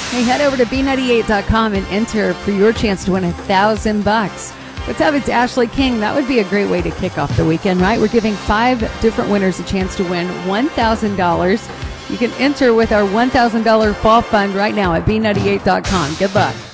Hey, head over to B98.com and enter for your chance to win $1,000. What's up? It's Ashley King. That would be a great way to kick off the weekend, right? We're giving 5 different winners a chance to win $1,000. You can enter with our $1,000 fall fund right now at B98.com. Good luck.